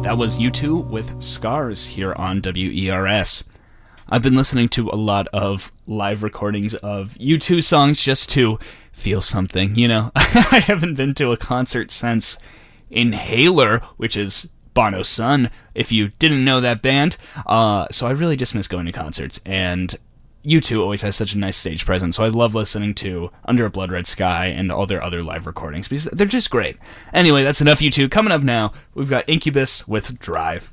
That was U2 with Scars here on WERS. I've been listening to a lot of live recordings of U2 songs just to feel something, you know. I haven't been to a concert since Inhaler, which is Bono's son, if you didn't know that band. So I really just miss going to concerts, and U2 always has such a nice stage presence, so I love listening to Under a Blood Red Sky and all their other live recordings, because they're just great. Anyway, that's enough U2. Coming up now, we've got Incubus with Drive.